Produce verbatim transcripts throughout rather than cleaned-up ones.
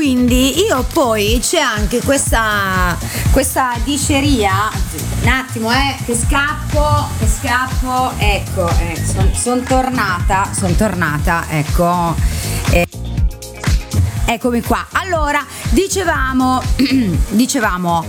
quindi io poi c'è anche questa questa diceria. Un attimo, eh, che scappo, che scappo, ecco, eh, sono son tornata, sono tornata, ecco. Eh, eccomi qua. Allora, dicevamo, dicevamo,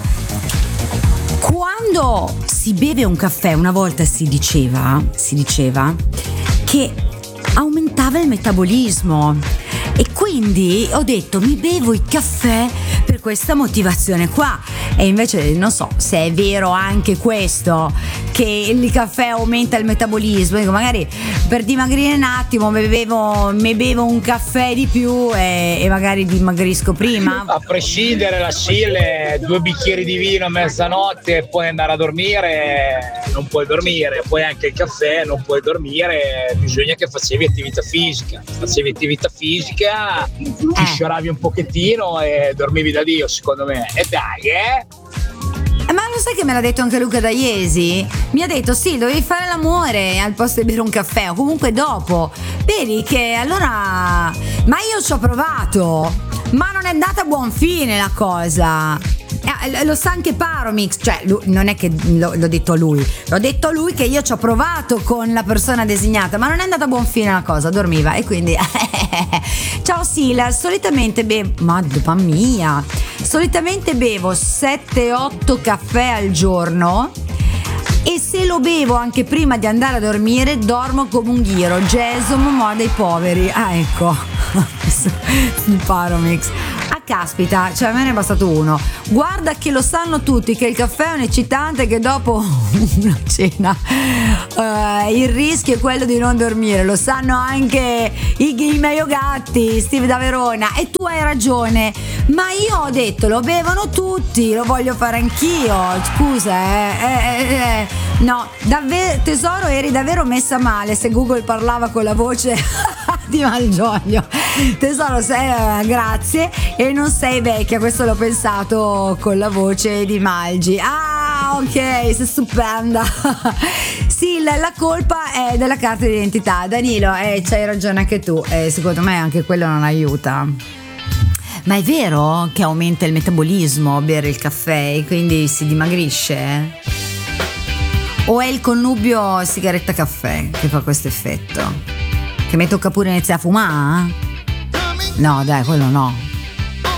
quando si beve un caffè, una volta si diceva, si diceva che aumentava il metabolismo. E quindi ho detto mi bevo il caffè per questa motivazione qua. E invece non so se è vero anche questo, che il caffè aumenta il metabolismo. Dico, magari per dimagrire un attimo mi bevo, mi bevo un caffè di più e, e magari dimagrisco prima. A prescindere, la Scille, due bicchieri di vino a mezzanotte e poi andare a dormire, non puoi dormire. Poi anche il caffè, non puoi dormire, bisogna che facevi attività fisica. Facevi attività fisica, ti Eh. scioravi un pochettino e dormivi da Dio, secondo me. E dai, eh? Eh, Ma lo sai che me l'ha detto anche Luca Daiesi? Mi ha detto sì, dovevi fare l'amore al posto di bere un caffè, o comunque dopo. Vedi che allora... Ma io ci ho provato, ma non è andata a buon fine la cosa. Eh, Lo sa anche Paromix, cioè lui- non è che lo- l'ho detto a lui, l'ho detto a lui che io ci ho provato con la persona designata, ma non è andata a buon fine la cosa, dormiva e quindi... Ciao Sila, solitamente bevo... Mamma mia! Solitamente bevo sette otto caffè al giorno e se lo bevo anche prima di andare a dormire dormo come un ghiro. Jason Momoa dei poveri. Ah, ecco. Il Paromix. Ah, caspita, cioè a me ne è bastato uno. Guarda che lo sanno tutti che il caffè è un eccitante, che dopo una cena eh, il rischio è quello di non dormire. Lo sanno anche i, i miei gatti, Steve da Verona. E tu hai ragione, ma io ho detto lo bevono tutti, lo voglio fare anch'io. Scusa, eh, eh, eh. No, davvero tesoro, eri davvero messa male se Google parlava con la voce di Malgioglio. Tesoro, sei, eh, grazie. E non sei vecchia, questo l'ho pensato con la voce di Malgi. Ah, ok, sei stupenda. Sì, la, la colpa è della carta d'identità. Danilo, eh, c'hai ragione anche tu. Eh, secondo me anche quello non aiuta. Ma è vero che aumenta il metabolismo bere il caffè e quindi si dimagrisce? O è il connubio sigaretta caffè che fa questo effetto? Che mi tocca pure iniziare a fumare? No, dai, quello no.